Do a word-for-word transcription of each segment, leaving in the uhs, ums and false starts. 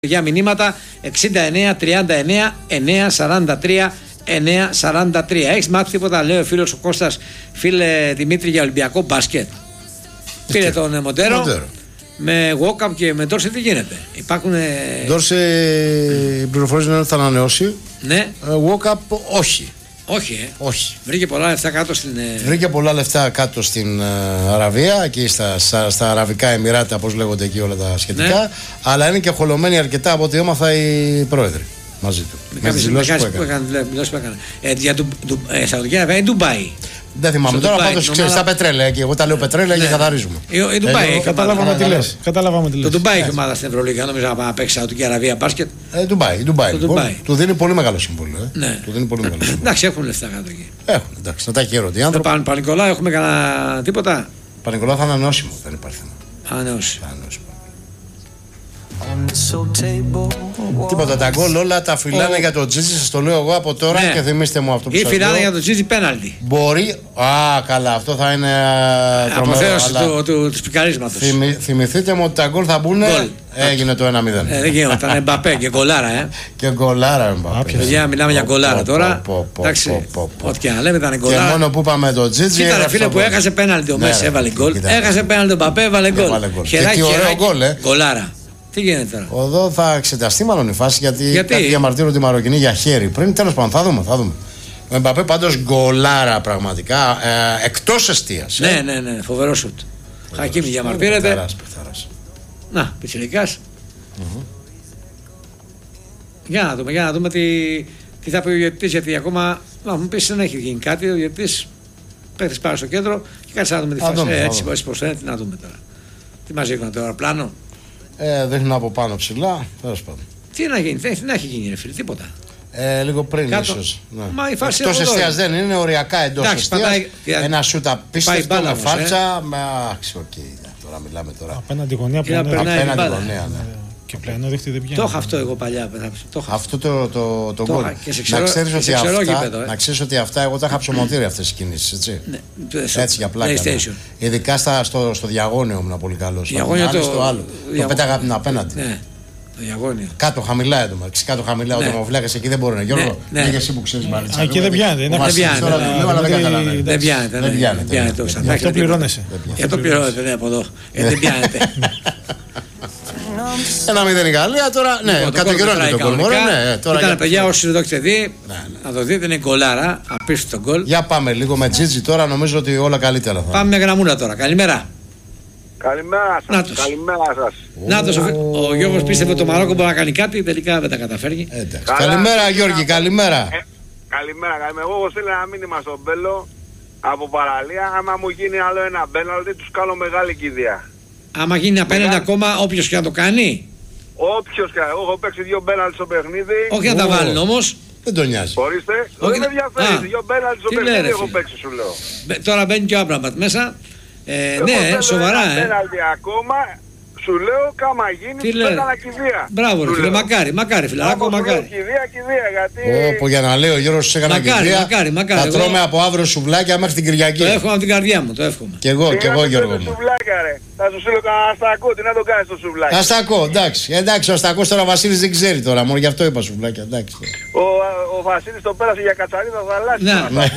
Για μηνύματα εξήντα εννέα τριάντα εννέα εννιακόσια σαράντα τρία εννιακόσια σαράντα τρία. Έχεις μάθει τίποτα, λέει ο φίλος ο Κώστας, φίλε Δημήτρη, για Ολυμπιακό μπάσκετ? Πήρε τον Μοντέρο, Μοντέρο με walk-up και με Ντόρσε, τι γίνεται? Υπάρχουν. Ντόρσε, οι πληροφορίες είναι ότι θα ανανεώσει. Ναι. Walk-up όχι. Όχι, ε. Όχι. Βρήκε πολλά λεφτά κάτω στην. Βρήκε πολλά λεφτά κάτω στην uh, Αραβία, εκεί στα, στα, στα Αραβικά Εμιράτα, πώς λέγονται εκεί όλα τα σχετικά. Ναι. Αλλά είναι και χολωμένοι αρκετά από ό,τι έμαθα οι πρόεδροι μαζί του. Με, με κάποιες δηλώσεις που έκανε. Που έκανε. Ε, για του, του, ε, Σαουδική Αραβία ή Ντουμπάι? Δεν θυμάμαι τώρα, πάντως ξέρεις τα πετρέλαια και εγώ τα λέω πετρέλαια και καθαρίζουμε. Η Ντουμπάι. Κατάλαβαμε τι λες. Το Ντουμπάι έχει ομάδα στην Ευρωλίγα, νομίζω να παίξει Σαουδική Αραβία μπάσκετ. Ντουμπάι. Του δίνει πολύ μεγάλο συμβόλαιο. Του δίνει πολύ μεγάλο συμβόλαιο. Εντάξει, έχουν λεφτά κάτω εκεί. Έχουν, εντάξει, να τα έχει ερωτήσει. άνθρωποι. Πανικολά, έχουμε κανένα τίποτα? Πανικολά θα ανανεώσιμο, δεν υπάρχει θέμα. Ανανεώσει. Τίποτα, τα γκολ όλα τα φυλάνε oh. για τον Τζίτζι, σας το λέω εγώ από τώρα, ναι. Και θυμίστε μου αυτό που σας λέω. Ή φυλάνε για τον Τζίτζι πέναλτι. Μπορεί, α, καλά, αυτό θα είναι αποθέωση αλλά... του, του, του σπικαρίσματος. Θυμη, θυμηθείτε μου ότι τα γκολ θα μπουν, έγινε το ένα μηδέν. Ε, δεν γίνεται, ήταν Εμπαπέ και γκολάρα, ε. Και γκολάρα Εμπαπέ. Παιδιά, μιλάμε για γκολάρα τώρα. Εντάξει, ό,τι και να λέμε ήταν γκολάρα. Και μόνο που είπαμε τον Τζίτζι. Ήταν φίλε που έχασε πέναλτι ο Μέση, έβαλε γκολ. Έχασε πέναλτι ο Εμπαπέ, έβαλε γκολ. Χεράκι, γκολάρα. Τι γίνεται τώρα? Εδώ θα εξεταστεί μάλλον η φάση, γιατί, γιατί? Κάτι διαμαρτύρουν τη Μαροκινή για χέρι πριν. Τέλος πάντων, θα δούμε. Θα δούμε. Ο Εμπαπέ πάντως γκολάρα πραγματικά, ε, εκτός εστίας. Ναι, ε. ναι, ναι, φοβερό σουτ. Χακίμι διαμαρτύρεται. Πεθαράς, πεθαράς. Να, πιτσιρικάς. Mm-hmm. Για να δούμε, για να δούμε τι, τι θα πει ο διαιτητής, γιατί ακόμα να μου πεις δεν έχει γίνει κάτι. Ο διαιτητής παίχτης πάρει στο κέντρο και κάτσε να δούμε τη φάση. Δούμε, ε, έτσι πώς φαίνεται, να δούμε τώρα. Τι μας δείχνουν τώρα, πλάνο? Ε, δείχνουν από πάνω ψηλά, τέλος πάντων. Τι να γίνει, δεν έχει γίνει ρε φίλε, τίποτα. Ε, λίγο πριν κάτω. Ίσως. Ναι. Μα η φάση εκτός εστίας δεν είναι, οριακά εντός εντάξει, εστίας. πατάει, ένα σούτ απίστευτο με φάλτσα. Ε. Με... Άξι, οκ, okay. Τώρα μιλάμε τώρα. Απέναντι γωνία πλέον. Απέναντι γωνία, ναι. Και πλέον δείχτη δεν πιάνει. Το είχα αυτό εγώ παλιά. Το αυτό το, το, το, το γκολ. Να ξέρεις ότι, αυτά, να ξέρεις ότι αυτά εγώ τα είχα ψωμοτήρια αυτές τις κινήσεις. Έτσι, ναι, έτσι για πλάκα. Ναι. Ειδικά στα, στο, στο διαγώνιο ήμουν πολύ καλός. Διαγώνιο το, το άλλο. Το πέταγα από την απέναντι. Ναι. Το διαγώνιο. Κάτω χαμηλά εδώ. Κάτω χαμηλά ο τομοφυλάκας εκεί δεν μπορεί να Γιώργο. Ναι, ναι. Εσύ που ξέρεις μάλιστα. Εκεί δεν πιάνεται. Δεν πιάνεται. Δεν πιάνεται. Γι' αυτό πληρώνεσαι. Γι' αυτό πληρώνεται από εδώ. Δεν πιάνεται. Ένα μηδέν η Γαλλία τώρα. Ναι, κατοχυρώνει το γκολ. Ήταν παιδιά, όσοι δεν το έχετε δει, να το δείτε, είναι γκολάρα. Απίστευτο γκολ. Για πάμε λίγο με Τζίτζι τώρα, νομίζω ότι όλα καλύτερα θα. Πάμε με γραμμούλα τώρα. Καλημέρα. Καλημέρα σας. Νάτος. Καλημέρα σας. Νάτος, ο, ο Γιώργος πίστευε το Μαρόκο μπορεί να κάνει κάτι, τελικά δεν τα καταφέρνει. Καλημέρα Γιώργη, καλημέρα. Ε, καλημέρα, καλημέρα. Εγώ στείλω ένα μήνυμα στον Μπέλο από παραλία. Άμα μου γίνει άλλο ένα πέναλτι, τους κάνω μεγάλη κηδεία. Άμα γίνει απέναντι ακόμα, όποιος και να το κάνει. Όποιος και να. Εγώ έχω παίξει δύο πέναλτι στο παιχνίδι. Όχι να τα βάλουν όμως. Δεν τον νοιάζει. Ορίστε. Δεν με ενδιαφέρει. Δύο πέναλτι στο παιχνίδι έχω παίξει, σου λέω. Τώρα μπαίνει και ο Άμπραμπατ μέσα. Ε, ναι, σοβαρά, ε. Πέναλτι ακόμα, σου λέω, κάμα γίνει, του πέτανα κηδεία. Μπράβο, ρε φίλε, μακάρι, μακάρι, φιλαράκο, μακάρι. Κηδεία, κηδεία, γιατί. Όπω για να λέω, ο Γιώργος σε έκανα κηδεία. Μακάρι, μακάρι. Θα τρώμε από αύριο σουβλάκια μέχρι την Κυριακή. Το εύχομαι από την καρδιά μου, το εύχομαι. Κι εγώ, κι εγώ, Γιώργο. Θα σου στείλω κανένα αστακό, τι να το κάνει το σουβλάκι. Αστακό, εντάξει. Εντάξει, ο αστακό τώρα ο Βασίλης δεν ξέρει τώρα, μόνο γι' αυτό είπα σουβλάκια, εντάξει. Ο Βασίλης το πέρασε για κατσαρίδα, θα αλλάξει.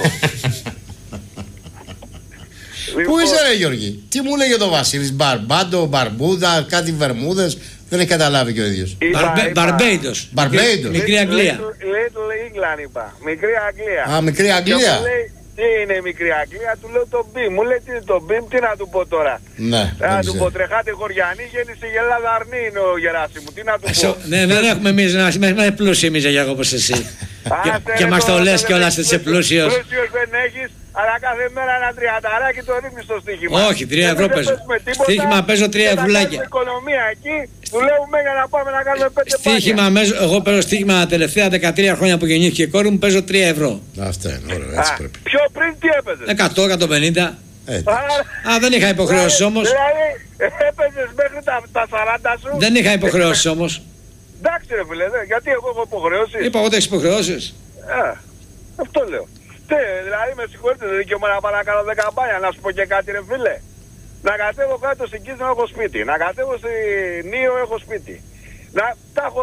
Πού είσαι ρε Γιώργη, τι μου λέγε το Βασίλης, Μπαρμπάντο, Μπαρμπούδα, κάτι Βερμούδες, δεν έχει καταλάβει και ο ίδιος. Μπαρμπέιντος. Μπαρμπέιντος. Μικρή Αγγλία. Little England είπα, μικρή Αγγλία. Α, μικρή Αγγλία. Τι είναι η μικρή Αγγλία, του λέω το μπιμ, μου λέει τι είναι το μπιμ, τι να του πω τώρα. Ναι. Να του πω τρεχάτε χωριανή, γέννησε η Ελλάδα αρνή είναι ο Γεράσιμου, τι να του πω. Ναι, δεν έχουμε εμείς να είμαστε πλούσιοι εμείς Γιώργο όπως εσύ. Και μας το λες κιόλας είσαι πλούσιος. Πλούσιος δεν έχεις, αλλά κάθε μέρα ένα τριανταράκι το ρίχνεις στο στοίχημα. Όχι, τρία ευρώ παίζω. Στοίχημα παίζω τρία ευρουλάκια. Οικονομία εκεί, δουλεύουμε για να πάμε να κάνουμε πέντε πάνια. Στοίχημα, εγώ παίζω στοίχημα τα τελευταία δεκατρία χρόνια που γεννήθηκε η κόρη μου, παίζω τρία ευρώ. Αυτά είναι, ωραία, έτσι πρέπει. Πιο πριν τι έπαιζες? εκατό με εκατόν πενήντα. Α, δεν είχα υποχρεώσεις όμως. Δηλαδή έπαιζες μέχρι τα σαράντα σου. Δεν είχα υποχρεώσεις όμως. Εντάξει ρε φίλε, γιατί εγώ έχω υποχρεώσεις. Είπα εγώ δεν έχεις υποχρεώσεις. Ε, αυτό λέω. Τι, δηλαδή με συγχωρείτε, δεν δικαιωμά να πάω να κάνω δέκα μπάνια, να σου πω και κάτι ρε φίλε. Να κατέβω κάτω στην Κίσνα έχω σπίτι, να κατέβω στη Νίο έχω σπίτι. Να, τα έχω